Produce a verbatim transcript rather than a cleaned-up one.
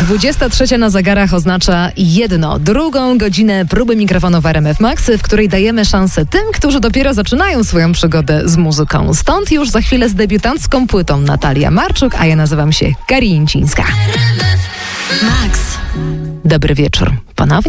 dwudziesta trzecia na zegarach oznacza jedno. Drugą godzinę próby mikrofonu w R M F Max, w której dajemy szansę tym, którzy dopiero zaczynają swoją przygodę z muzyką. Stąd już za chwilę z debiutancką płytą Natalia Marczuk, a ja nazywam się Kari Incińska. Max. Dobry wieczór. Ponownie.